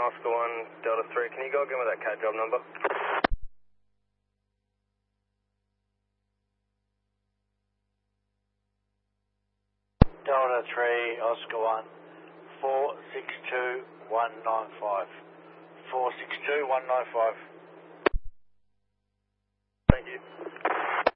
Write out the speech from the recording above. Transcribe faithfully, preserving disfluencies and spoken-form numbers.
Oscar one, Delta three. Can you go again with that cat job number? Delta three, Oscar one, four six two one nine five. four six two one nine five. Thank you.